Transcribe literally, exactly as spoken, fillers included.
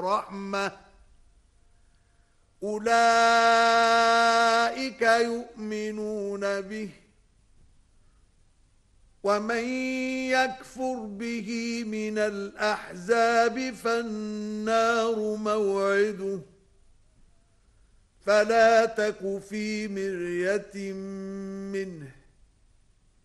رحمة أولئك يؤمنون به ومن يكفر به من الأحزاب فالنار موعده فلا تك في مرية منه